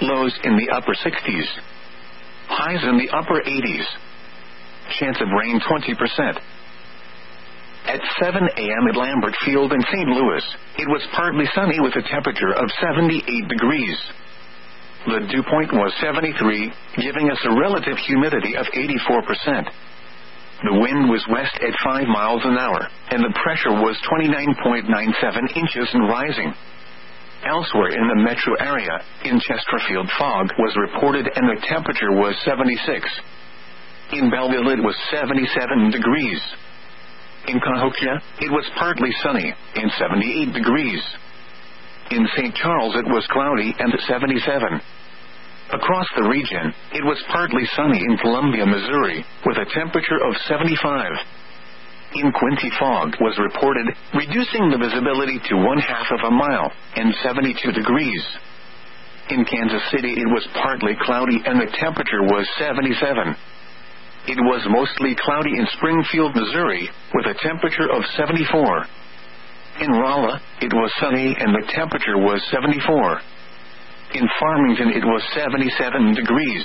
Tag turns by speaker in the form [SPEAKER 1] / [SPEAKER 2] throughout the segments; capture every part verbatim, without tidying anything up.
[SPEAKER 1] Lows in the upper sixties. Highs in the upper eighties. Chance of rain twenty percent. At seven a.m. at Lambert Field in Saint Louis, it was partly sunny with a temperature of seventy-eight degrees. The dew point was seventy-three, giving us a relative humidity of eighty-four percent. The wind was west at five miles an hour, and the pressure was twenty-nine point nine seven inches and rising. Elsewhere in the metro area, in Chesterfield, fog was reported and the temperature was seventy-six. In Belleville it was seventy-seven degrees. In Cahokia, it was partly sunny, and seventy-eight degrees. In Saint Charles it was cloudy and seventy-seven. Across the region, it was partly sunny in Columbia, Missouri, with a temperature of seventy-five. In Quincy, fog was reported, reducing the visibility to one half of a mile, and seventy-two degrees. In Kansas City it was partly cloudy and the temperature was seventy-seven. It was mostly cloudy in Springfield, Missouri, with a temperature of seventy-four. In Rolla, it was sunny and the temperature was seventy-four. In Farmington it was seventy-seven degrees.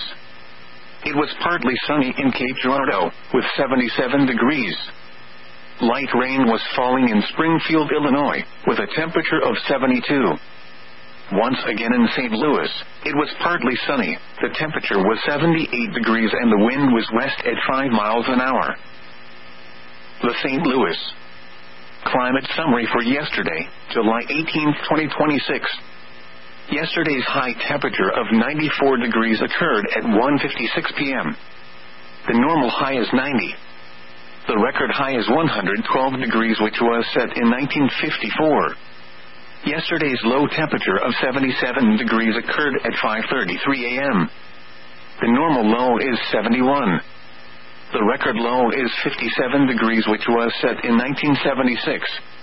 [SPEAKER 1] It was partly sunny in Cape Girardeau, with seventy-seven degrees. Light rain was falling in Springfield, Illinois, with a temperature of seventy-two. Once again in Saint Louis, it was partly sunny, the temperature was seventy-eight degrees and the wind was west at five miles an hour. The Saint Louis Climate Summary for yesterday, July eighteenth, twenty twenty-six. Yesterday's high temperature of ninety-four degrees occurred at one fifty-six p.m. The normal high is ninety. The record high is one hundred twelve degrees, which was set in nineteen fifty-four. Yesterday's low temperature of seventy-seven degrees occurred at five thirty-three a.m. The normal low is seventy-one. The record low is fifty-seven degrees, which was set in nineteen seventy-six.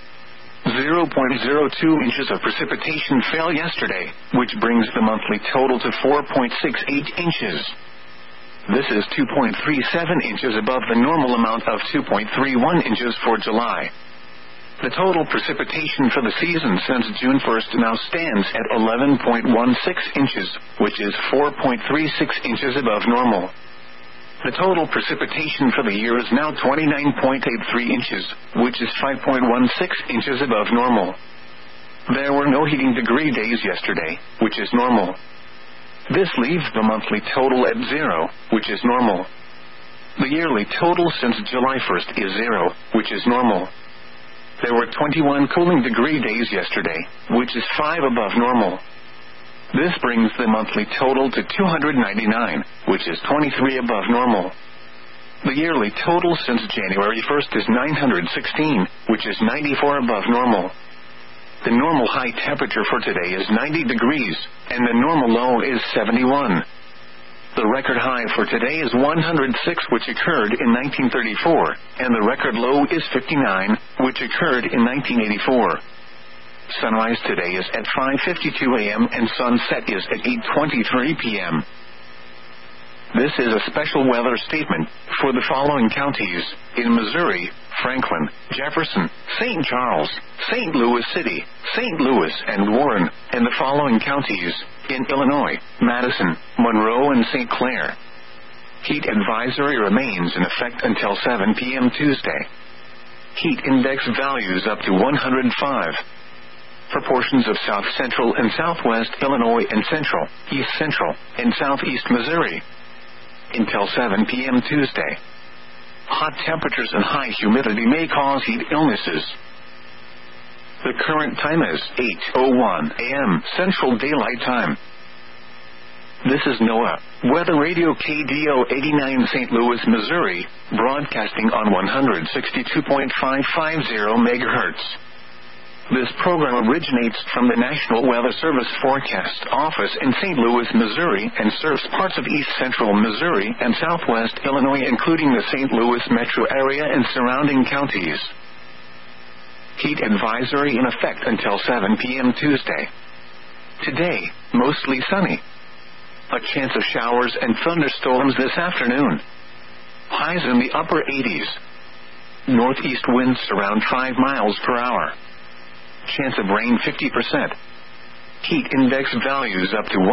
[SPEAKER 1] zero point zero two inches of precipitation fell yesterday, which brings the monthly total to four point six eight inches. This is two point three seven inches above the normal amount of two point three one inches for July. The total precipitation for the season since June first now stands at eleven point one six inches, which is four point three six inches above normal. The total precipitation for the year is now twenty-nine point eight three inches, which is five point one six inches above normal. There were no heating degree days yesterday, which is normal. This leaves the monthly total at zero, which is normal. The yearly total since July first is zero, which is normal. There were twenty-one cooling degree days yesterday, which is five above normal. This brings the monthly total to two hundred ninety-nine, which is twenty-three above normal. The yearly total since January first is nine hundred sixteen, which is ninety-four above normal. The normal high temperature for today is ninety degrees, and the normal low is seventy-one. The record high for today is one hundred six, which occurred in nineteen thirty-four, and the record low is fifty-nine, which occurred in nineteen eighty-four. Sunrise today is at five fifty-two a.m. and sunset is at eight twenty-three p.m. This is a special weather statement for the following counties: in Missouri, Franklin, Jefferson, Saint Charles, Saint Louis City, Saint Louis, and Warren, and the following counties: in Illinois, Madison, Monroe, and Saint Clair. Heat advisory remains in effect until seven p.m. Tuesday. Heat index values up to one hundred five. For portions of south central and southwest Illinois and central, east central, and southeast Missouri. Until seven p.m. Tuesday. Hot temperatures and high humidity may cause heat illnesses. The current time is eight oh one a.m. Central Daylight Time. This is NOAA Weather Radio K D O eighty-nine Saint Louis, Missouri, broadcasting on one sixty-two point five five zero megahertz. This program originates from the National Weather Service Forecast Office in Saint Louis, Missouri, and serves parts of east central Missouri and southwest Illinois, including the Saint Louis metro area and surrounding counties. Heat advisory in effect until seven p.m. Tuesday. Today, mostly sunny. A chance of showers and thunderstorms this afternoon. Highs in the upper eighties. Northeast winds around five miles per hour. Chance of rain fifty percent. Heat index values up to one.